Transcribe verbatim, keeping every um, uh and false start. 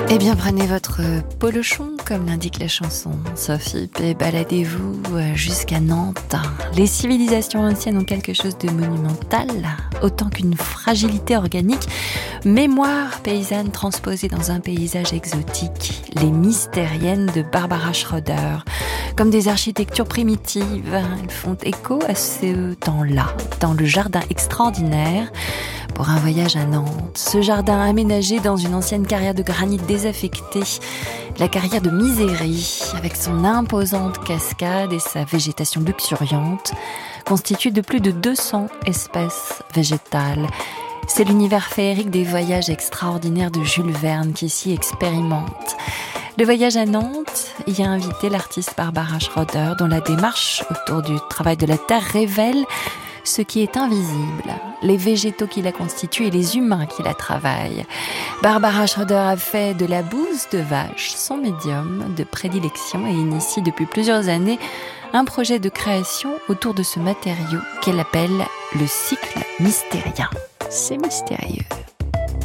Eh bien, prenez votre polochon, comme l'indique la chanson, Sophie, et baladez-vous jusqu'à Nantes. Les civilisations anciennes ont quelque chose de monumental, autant qu'une fragilité organique. Mémoire paysanne transposée dans un paysage exotique. Les mystériennes de Barbara Schroeder. Comme des architectures primitives, elles font écho à ce temps-là, dans le jardin extraordinaire pour un voyage à Nantes. Ce jardin aménagé dans une ancienne carrière de granit désaffectée, la carrière de Misérie, avec son imposante cascade et sa végétation luxuriante, constituée de plus de deux cents espèces végétales. C'est l'univers féerique des voyages extraordinaires de Jules Verne qui s'y expérimente. Le voyage à Nantes y a invité l'artiste Barbara Schroeder, dont la démarche autour du travail de la terre révèle ce qui est invisible, les végétaux qui la constituent et les humains qui la travaillent. Barbara Schroeder a fait de la bouse de vache son médium de prédilection et initie depuis plusieurs années un projet de création autour de ce matériau qu'elle appelle le cycle mystérien. C'est mystérieux.